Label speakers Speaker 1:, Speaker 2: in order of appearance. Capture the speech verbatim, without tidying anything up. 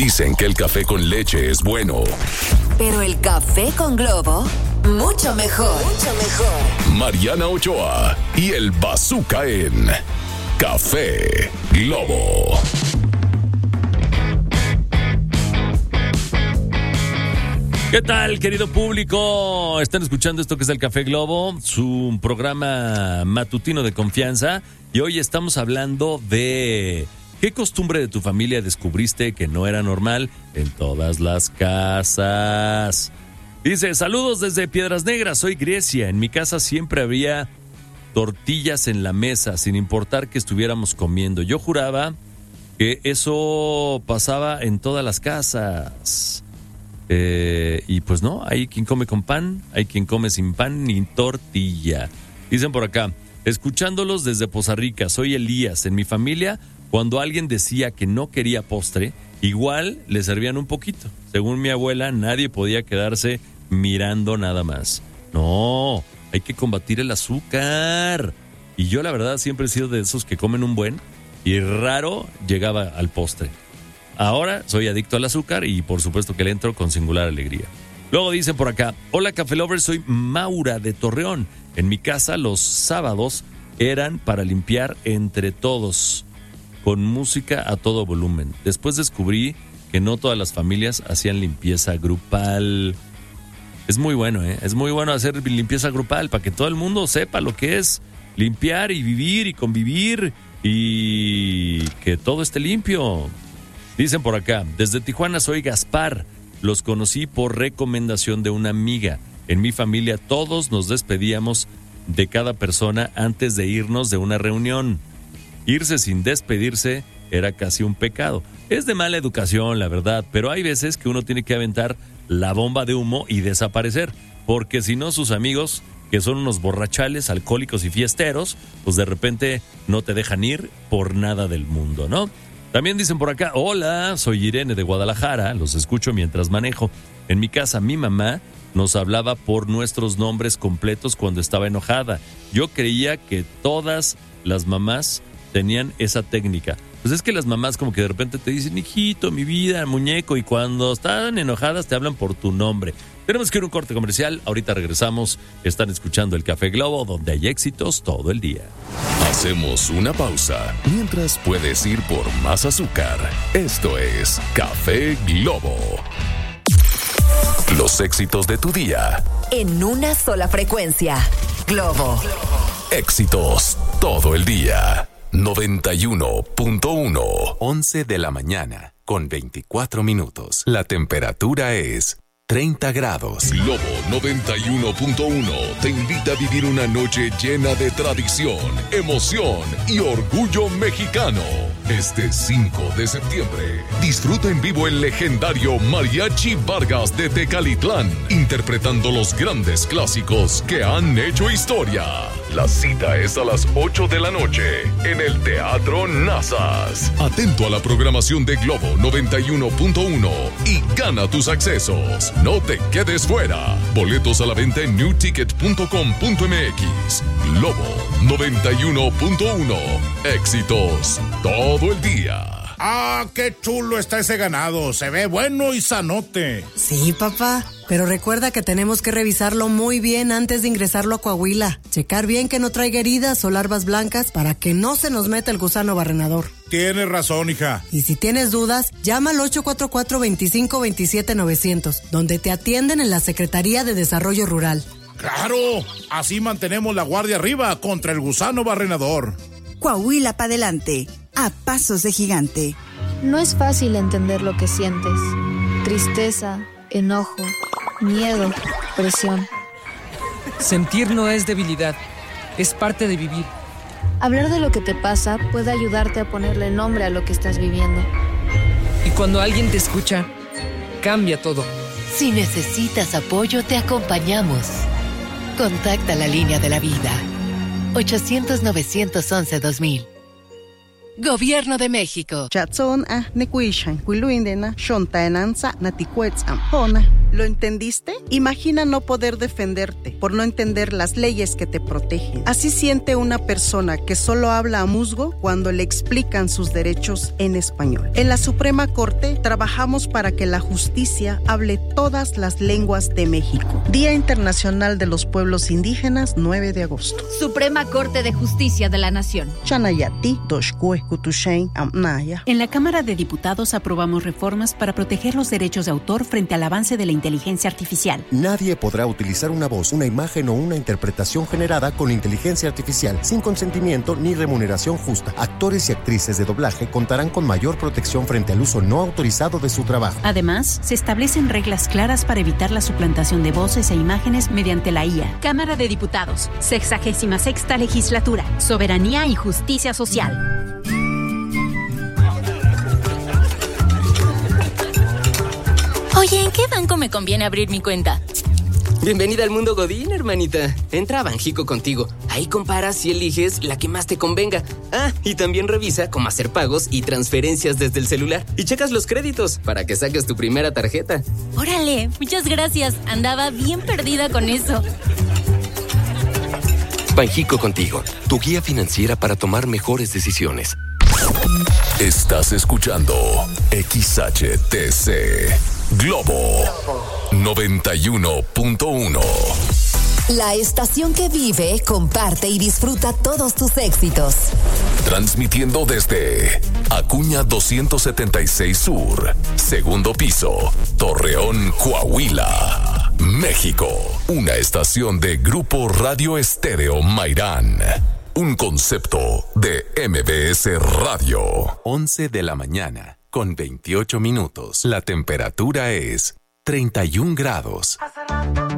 Speaker 1: Dicen que el café con leche es bueno,
Speaker 2: pero el café con Globo, mucho mejor. Mucho mejor.
Speaker 1: Mariana Ochoa y el Bazooka en Café Globo.
Speaker 3: ¿Qué tal, querido público? Están escuchando esto que es el Café Globo, su programa matutino de confianza. Y hoy estamos hablando de qué costumbre de tu familia descubriste que no era normal en todas las casas. Dice, saludos desde Piedras Negras, soy Grecia. En mi casa siempre había tortillas en la mesa, sin importar que estuviéramos comiendo. Yo juraba que eso pasaba en todas las casas. Eh, y pues no, hay quien come con pan, hay quien come sin pan ni tortilla. Dicen por acá, escuchándolos desde Poza Rica, soy Elías. En mi familia, cuando alguien decía que no quería postre, igual le servían un poquito. Según mi abuela, nadie podía quedarse mirando nada más. No, hay que combatir el azúcar. Y yo la verdad siempre he sido de esos que comen un buen y raro llegaba al postre. Ahora soy adicto al azúcar y por supuesto que le entro con singular alegría. Luego dicen por acá, hola Café Lovers, soy Maura de Torreón. En mi casa los sábados eran para limpiar entre todos, con música a todo volumen. Después descubrí que no todas las familias hacían limpieza grupal. Es muy bueno, ¿eh? Es muy bueno hacer limpieza grupal para que todo el mundo sepa lo que es limpiar y vivir y convivir y que todo esté limpio. Dicen por acá, desde Tijuana soy Gaspar, los conocí por recomendación de una amiga. En mi familia todos nos despedíamos de cada persona antes de irnos de una reunión. Irse sin despedirse era casi un pecado. Es de mala educación, la verdad, pero hay veces que uno tiene que aventar la bomba de humo y desaparecer, porque si no sus amigos, que son unos borrachales, alcohólicos y fiesteros, pues de repente no te dejan ir por nada del mundo, ¿no? También dicen por acá, hola, soy Irene de Guadalajara, los escucho mientras manejo. En mi casa, mi mamá nos hablaba por nuestros nombres completos cuando estaba enojada. Yo creía que todas las mamás tenían esa técnica. Pues es que las mamás como que de repente te dicen, hijito, mi vida, muñeco, y cuando están enojadas te hablan por tu nombre. Tenemos que ir a un corte comercial, ahorita regresamos. Están escuchando el Café Globo, donde hay éxitos todo el día.
Speaker 1: Hacemos una pausa, mientras puedes ir por más azúcar. Esto es Café Globo. Los éxitos de tu día.
Speaker 2: En una sola frecuencia. Globo.
Speaker 1: Éxitos todo el día. noventa y uno punto uno.
Speaker 4: once de la mañana, con veinticuatro minutos. La temperatura es treinta grados.
Speaker 1: Globo noventa y uno punto uno te invita a vivir una noche llena de tradición, emoción y orgullo mexicano. Este cinco de septiembre, disfruta en vivo el legendario Mariachi Vargas de Tecalitlán, interpretando los grandes clásicos que han hecho historia. La cita es a las ocho de la noche en el Teatro Nazas. Atento a la programación de Globo noventa y uno punto uno y gana tus accesos. No te quedes fuera. Boletos a la venta en new ticket punto com punto m x. Globo noventa y uno punto uno. Éxitos todo el día.
Speaker 5: ¡Ah, qué chulo está ese ganado! Se ve bueno y sanote.
Speaker 6: Sí, papá, pero recuerda que tenemos que revisarlo muy bien antes de ingresarlo a Coahuila. Checar bien que no traiga heridas o larvas blancas para que no se nos meta el gusano barrenador.
Speaker 5: Tienes razón, hija.
Speaker 6: Y si tienes dudas, llama al ocho cuatro cuatro, veinticinco, veintisiete, novecientos, donde te atienden en la Secretaría de Desarrollo Rural.
Speaker 5: ¡Claro! Así mantenemos la guardia arriba contra el gusano barrenador.
Speaker 7: Coahuila pa' adelante, a pasos de gigante.
Speaker 8: No es fácil entender lo que sientes. Tristeza, enojo, miedo, presión.
Speaker 9: Sentir no es debilidad, es parte de vivir.
Speaker 8: Hablar de lo que te pasa puede ayudarte a ponerle nombre a lo que estás viviendo.
Speaker 9: Y cuando alguien te escucha, cambia todo.
Speaker 2: Si necesitas apoyo, te acompañamos. Contacta la línea de la vida. ochocientos, novecientos once, dos mil. Gobierno de México.
Speaker 10: ¿Lo entendiste? Imagina no poder defenderte por no entender las leyes que te protegen. Así siente una persona que solo habla a musgo cuando le explican sus derechos en español. En la Suprema Corte trabajamos para que la justicia hable todas las lenguas de México. Día Internacional de los Pueblos Indígenas, nueve de agosto.
Speaker 11: Suprema Corte de Justicia de la Nación.
Speaker 12: En la Cámara de Diputados aprobamos reformas para proteger los derechos de autor frente al avance de la inteligencia artificial.
Speaker 13: Nadie podrá utilizar una voz, una imagen o una interpretación generada con inteligencia artificial sin consentimiento ni remuneración justa. Actores y actrices de doblaje contarán con mayor protección frente al uso no autorizado de su trabajo.
Speaker 12: Además, se establecen reglas claras para evitar la suplantación de voces e imágenes mediante la I A.
Speaker 14: Cámara de Diputados, sexagésima sexta legislatura, Soberanía y Justicia Social.
Speaker 15: Oye, ¿en qué banco me conviene abrir mi cuenta?
Speaker 16: Bienvenida al mundo Godín, hermanita. Entra a Banjico Contigo. Ahí comparas y eliges la que más te convenga. Ah, y también revisa cómo hacer pagos y transferencias desde el celular. Y checas los créditos para que saques tu primera tarjeta.
Speaker 15: Órale, muchas gracias. Andaba bien perdida con eso.
Speaker 4: Banjico Contigo, tu guía financiera para tomar mejores decisiones.
Speaker 1: Estás escuchando X H T C Globo noventa y uno punto uno.
Speaker 2: La estación que vive, comparte y disfruta todos tus éxitos.
Speaker 1: Transmitiendo desde Acuña doscientos setenta y seis Sur, segundo piso, Torreón, Coahuila, México. Una estación de Grupo Radio Estéreo Mairán. Un concepto de M B S Radio.
Speaker 4: once de la mañana, con veintiocho minutos. La temperatura es treinta y un grados.